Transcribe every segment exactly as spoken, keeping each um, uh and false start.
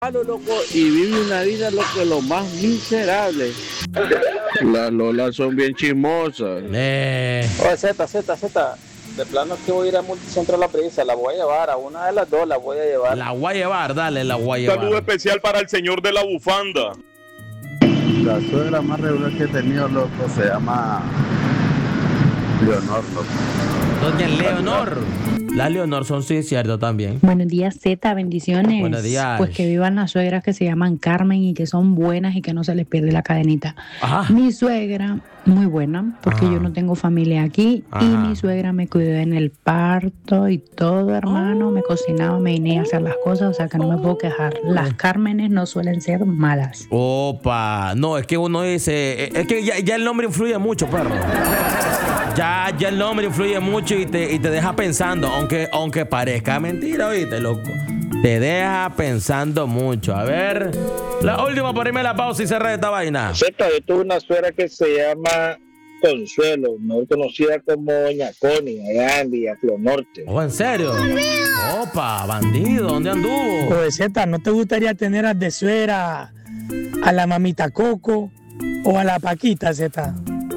loco, y vive una vida lo que lo más miserable. Las lolas son bien chismosas. Eh. Oye, Z, Z, Z. De plano es que voy a ir a Multicentro La Brisa. La voy a llevar, a una de las dos la voy a llevar. La voy a llevar, dale, la voy a llevar. Saludo especial para el señor de la bufanda. La suegra más regular que he tenido, loco, se llama Leonor, loco. Doña Leonor. Las Leonor son, sí, cierto también. Buenos días, Z, bendiciones. Buenos días. Pues que vivan las suegras que se llaman Carmen y que son buenas y que no se les pierde la cadenita. Ajá. Mi suegra, muy buena, porque Ajá. yo no tengo familia aquí. Ajá. Y mi suegra me cuidó en el parto y todo, hermano. Me cocinaba, me vine a hacer las cosas, o sea que no me puedo quejar. Las Cármenes no suelen ser malas. Opa, no, es que uno dice, es que ya, ya el nombre influye mucho, perro. Ya, ya el nombre influye mucho y te, y te deja pensando, aunque, aunque parezca mentira, oíste, loco. Te deja pensando mucho. A ver, la última por irme la pausa y cerrar esta vaina. Z, yo tuve una suegra que se llama Consuelo, mejor conocida como Doña Connie, allá en Villaflor Norte. Oh, ¿en serio? Opa, bandido, ¿dónde anduvo? Oye, Z, ¿no te gustaría tener a de suegra a la mamita Coco o a la Paquita, Z?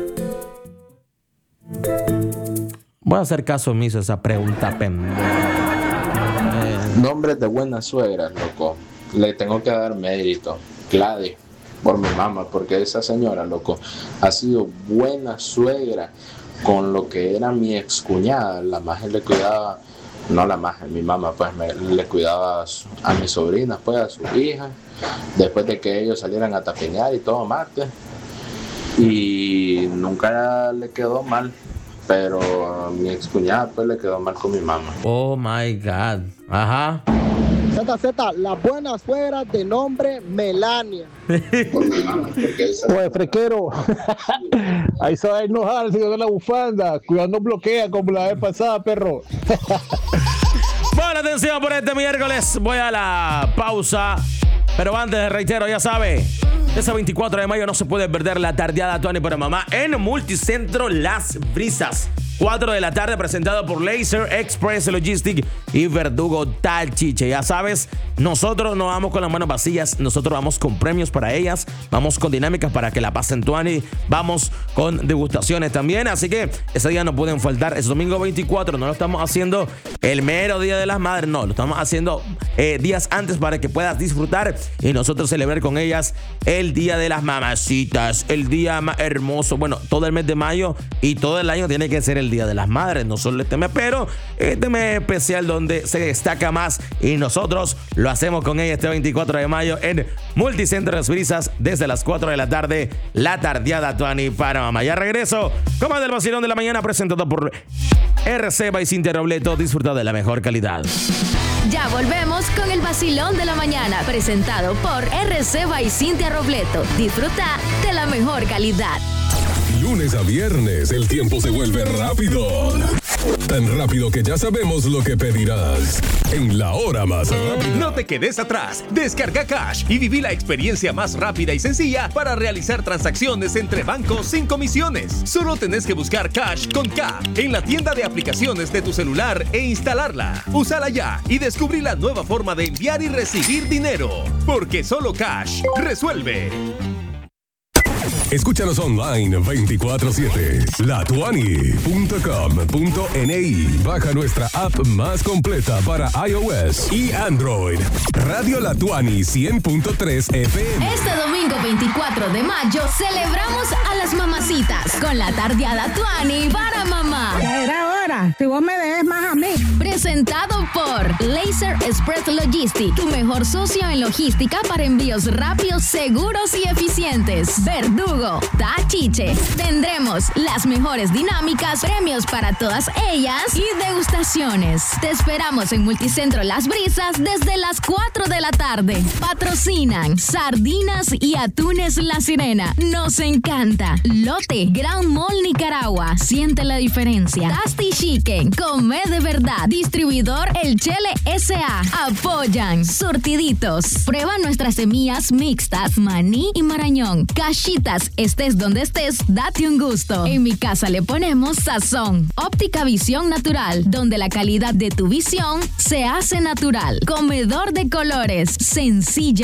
Voy a hacer caso omiso a esa pregunta pendeja. Eh. Nombres de buenas suegras, loco. Le tengo que dar mérito. Gladys, por mi mamá, porque esa señora, loco, ha sido buena suegra con lo que era mi excuñada. La maje le cuidaba, no la maje, mi mamá, pues me, le cuidaba a, su, a mis sobrinas, pues a sus hijas, después de que ellos salieran a tapiñar y todo mate. Y nunca le quedó mal. Pero a mi excuñada pues le quedó mal con mi mamá. Oh my God. Ajá. Z, Z, las buenas suegras de nombre Melania. Oye, frequero. Ahí se va a enojar el señor de la bufanda. Cuidado, no bloquea como la vez pasada, perro. Buena atención por este miércoles. Voy a la pausa. Pero antes, reitero, ya sabe, ese veinticuatro de mayo no se puede perder la tardeada Tuani para mamá en Multicentro Las Brisas. cuatro de la tarde, presentado por Laser Express Logistic y Verdugo Tachiche. Ya sabes, nosotros no vamos con las manos vacías, nosotros vamos con premios para ellas, vamos con dinámicas para que la pasen Tuani, vamos con degustaciones también. Así que ese día no pueden faltar. Es domingo veinticuatro, no lo estamos haciendo el mero día de las madres, no, lo estamos haciendo eh, días antes para que puedas disfrutar y nosotros celebrar con ellas el día de las mamacitas, el día más hermoso. Bueno, todo el mes de mayo y todo el año tiene que ser el Día de las Madres, no solo este mes, pero este mes especial donde se destaca más y nosotros lo hacemos con ella este veinticuatro de mayo en Multicentro Las Brisas desde las cuatro de la tarde, la tardeada Tuani para mamá. Ya regreso con más del vacilón de la mañana presentado por R C by Cintia Robleto. Disfruta de la mejor calidad. Ya volvemos con el vacilón de la mañana presentado por R C by Cintia Robleto. Disfruta de la mejor calidad. Lunes a viernes, el tiempo se vuelve rápido. Tan rápido que ya sabemos lo que pedirás en la hora más rápida. No te quedes atrás. Descarga Cash y viví la experiencia más rápida y sencilla para realizar transacciones entre bancos sin comisiones. Solo tenés que buscar Cash con K en la tienda de aplicaciones de tu celular e instalarla. Úsala ya y descubrí la nueva forma de enviar y recibir dinero. Porque solo Cash resuelve. Escúchanos online veinticuatro siete, la tuani punto com punto ni. Baja nuestra app más completa para iOS y Android. Radio La Tuani cien punto tres F M. Este domingo veinticuatro de mayo celebramos a las mamacitas con la tardeada Tuani para mamá. Ya era hora, si vos me debes más a mí. Presentado por Laser Express Logistic, tu mejor socio en logística para envíos rápidos, seguros y eficientes. Verdugo Tachiche. Tendremos las mejores dinámicas, premios para todas ellas y degustaciones. Te esperamos en Multicentro Las Brisas desde las cuatro de la tarde. Patrocinan Sardinas y Atunes La Sirena. Nos encanta. Lote, Gran Mall Nicaragua. Siente la diferencia. Tasty Chicken. Come de verdad. Distribuidor El Chele S A Apoyan. Surtiditos. Prueba nuestras semillas mixtas, maní y marañón. Cachitas, estés donde estés, date un gusto. En mi casa le ponemos sazón. Óptica Visión Natural, donde la calidad de tu visión se hace natural. Comedor de colores, sencilla